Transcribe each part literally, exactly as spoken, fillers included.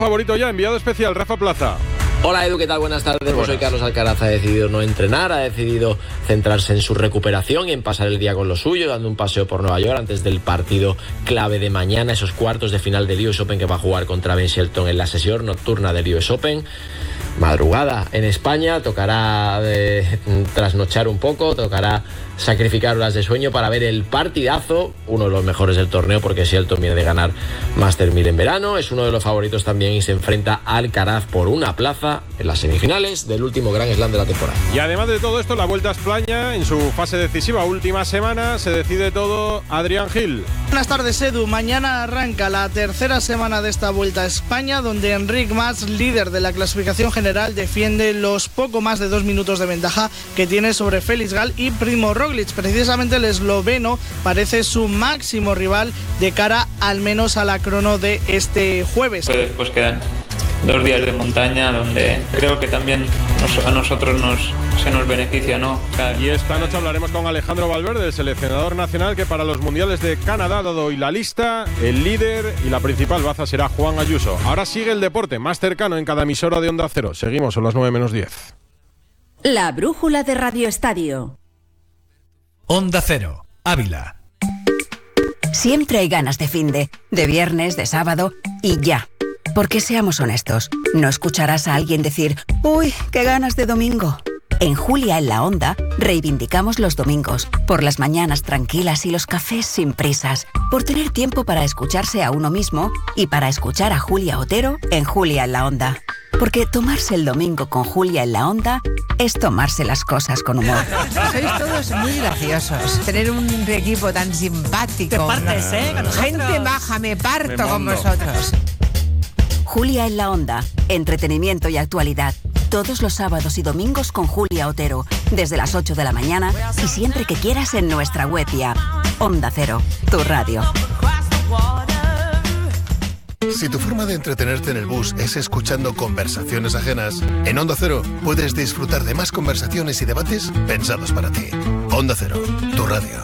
Favorito ya, enviado especial, Rafa Plaza. Hola Edu, ¿qué tal? Buenas tardes. Pues hoy Carlos Alcaraz ha decidido no entrenar, ha decidido centrarse en su recuperación y en pasar el día con lo suyo, dando un paseo por Nueva York antes del partido clave de mañana, esos cuartos de final del U S Open que va a jugar contra Ben Shelton en la sesión nocturna del U S Open. Madrugada en España, tocará eh, trasnochar un poco, tocará sacrificar horas de sueño para ver el partidazo, uno de los mejores del torneo porque Shelton viene de ganar Master mil en verano, es uno de los favoritos también y se enfrenta a Alcaraz por una plaza en las semifinales del último Grand Slam de la temporada. Y además de todo esto, la Vuelta a España en su fase decisiva, última semana, se decide todo. Adrián Gil. Buenas tardes, Edu. Mañana arranca la tercera semana de esta Vuelta a España, donde Enric Mas, líder de la clasificación general, defiende los poco más de dos minutos de ventaja que tiene sobre Félix Gal y Primo Roglic. Precisamente el esloveno parece su máximo rival de cara al menos a la crono de este jueves. Pues después quedan dos días de montaña donde creo que también nos, a nosotros nos, se nos beneficia, ¿no? Y esta noche hablaremos con Alejandro Valverde, el seleccionador nacional que para los mundiales de Canadá ha dado hoy la lista, el líder y la principal baza será Juan Ayuso. Ahora sigue el deporte más cercano en cada emisora de Onda Cero. Seguimos, son las nueve menos diez. La brújula de Radio Estadio. Onda Cero, Ávila. Siempre hay ganas de finde, de viernes, de sábado y ya. Porque seamos honestos, no escucharás a alguien decir «Uy, qué ganas de domingo». En Julia en la Onda reivindicamos los domingos, por las mañanas tranquilas y los cafés sin prisas, por tener tiempo para escucharse a uno mismo y para escuchar a Julia Otero en Julia en la Onda. Porque tomarse el domingo con Julia en la Onda es tomarse las cosas con humor. Sois todos muy graciosos. Tener un equipo tan simpático. Te partes, ¿eh? Gente baja, me parto me con vosotros. Julia en la Onda, entretenimiento y actualidad. Todos los sábados y domingos con Julia Otero, desde las ocho de la mañana y siempre que quieras en nuestra web y app. Onda Cero, tu radio. Si tu forma de entretenerte en el bus es escuchando conversaciones ajenas, en Onda Cero puedes disfrutar de más conversaciones y debates pensados para ti. Onda Cero, tu radio.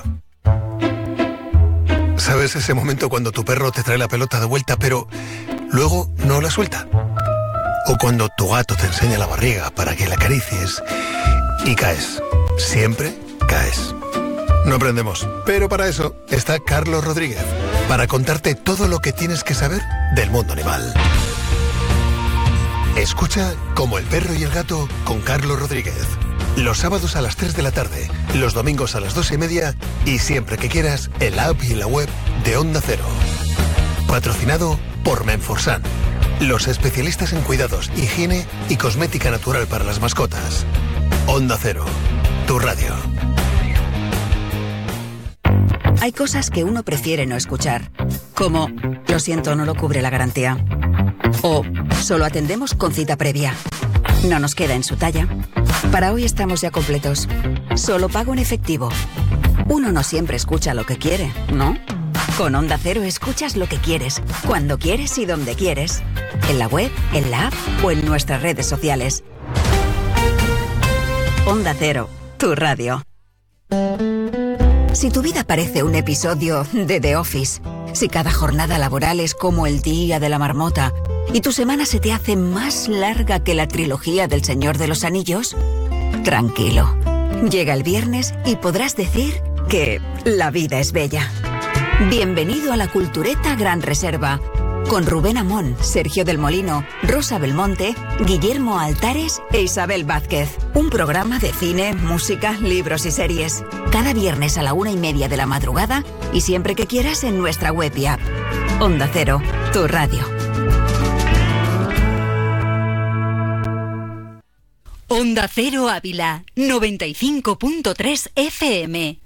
¿Sabes ese momento cuando tu perro te trae la pelota de vuelta pero luego no la suelta? O cuando tu gato te enseña la barriga para que la acaricies y caes. Siempre caes. No aprendemos, pero para eso está Carlos Rodríguez, para contarte todo lo que tienes que saber del mundo animal. Escucha Como el perro y el gato con Carlos Rodríguez. Los sábados a las tres de la tarde, los domingos a las dos y media y siempre que quieras en la app y en la web de Onda Cero. Patrocinado por Menforsan, los especialistas en cuidados, higiene y cosmética natural para las mascotas. Onda Cero, tu radio. Hay cosas que uno prefiere no escuchar, como «Lo siento, no lo cubre la garantía» o «Solo atendemos con cita previa». No nos queda en su talla. Para hoy estamos ya completos. Solo pago en efectivo. Uno no siempre escucha lo que quiere, ¿no? Con Onda Cero escuchas lo que quieres, cuando quieres y donde quieres. En la web, en la app o en nuestras redes sociales. Onda Cero, tu radio. Si tu vida parece un episodio de The Office, si cada jornada laboral es como el día de la marmota y tu semana se te hace más larga que la trilogía del Señor de los Anillos, tranquilo. Llega el viernes y podrás decir que la vida es bella. Bienvenido a la Cultureta Gran Reserva, con Rubén Amón, Sergio del Molino, Rosa Belmonte, Guillermo Altares e Isabel Vázquez. Un programa de cine, música, libros y series. Cada viernes a la una y media de la madrugada y siempre que quieras en nuestra web y app. Onda Cero, tu radio. Onda Cero Ávila, noventa y cinco punto tres F M.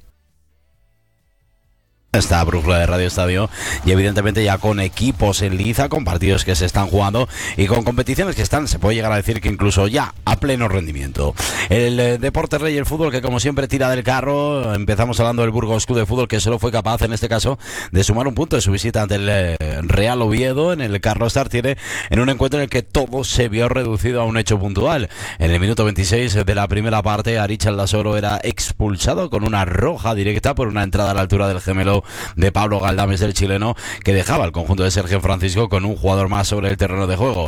Esta brújula de Radio Estadio y evidentemente ya con equipos en liza, con partidos que se están jugando y con competiciones que están, se puede llegar a decir que incluso ya a pleno rendimiento. El eh, deporte rey, el fútbol, que como siempre tira del carro. Empezamos hablando del Burgos Club de Fútbol, que solo fue capaz en este caso de sumar un punto de su visita ante el eh, Real Oviedo en el Carlos Tartiere, en un encuentro en el que todo se vio reducido a un hecho puntual. En el minuto veintiséis de la primera parte, Arich Aldasoro era expulsado con una roja directa por una entrada a la altura del gemelo de Pablo Galdames, del chileno, que dejaba el conjunto de Sergio Francisco con un jugador más sobre el terreno de juego.